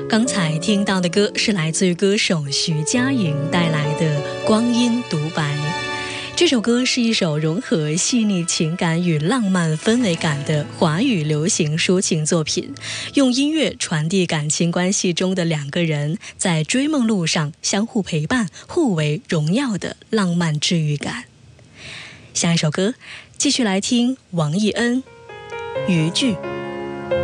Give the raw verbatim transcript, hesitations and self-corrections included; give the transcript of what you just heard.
刚才听到的歌是来自于歌手徐佳莹带来的《光阴独白》。这首歌是一首融合细腻情感与浪漫氛围感的华语流行抒情作品，用音乐传递感情关系中的两个人在追梦路上相互陪伴、互为荣耀的浪漫治愈感。下一首歌，继续来听王艺恩《渔具》。